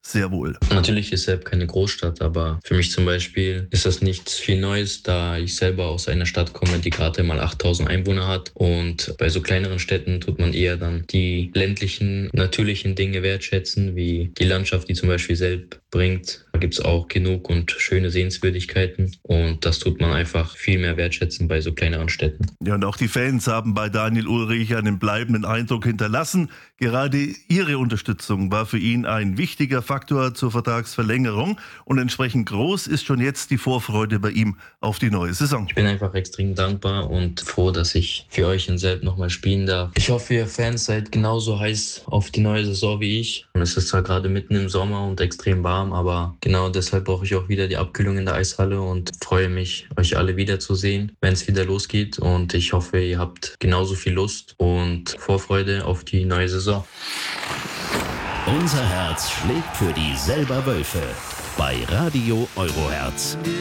sehr wohl. Natürlich ist Selb keine Großstadt, aber für mich zum Beispiel ist das nichts viel Neues, da ich selber aus einer Stadt komme, die gerade mal 8000 Einwohner hat. Und bei so kleineren Städten tut man eher dann die ländlichen, natürlichen Dinge wertschätzen, wie die Landschaft, die zum Beispiel Selb bringt. Da gibt es auch genug und schöne Sehenswürdigkeiten. Und das tut man einfach viel mehr wertschätzen bei so kleineren Städten. Ja, und auch die Fans haben bei Daniel Ulrich einen bleibenden Eindruck hinterlassen. Gerade ihre Unterstützung war für ihn ein wichtiger Faktor zur Vertragsverlängerung und entsprechend groß ist schon jetzt die Vorfreude bei ihm auf die neue Saison. Ich bin einfach extrem dankbar und froh, dass ich für euch in Selb nochmal spielen darf. Ich hoffe, ihr Fans seid genauso heiß auf die neue Saison wie ich. Es ist zwar gerade mitten im Sommer und extrem warm, aber genau deshalb brauche ich auch wieder die Abkühlung in der Eishalle und freue mich, euch alle wiederzusehen, wenn es wieder losgeht. Und ich hoffe, ihr habt genauso viel Lust und Vorfreude auf die neue Saison. Unser Herz schlägt für die Selber Wölfe bei Radio Euroherz.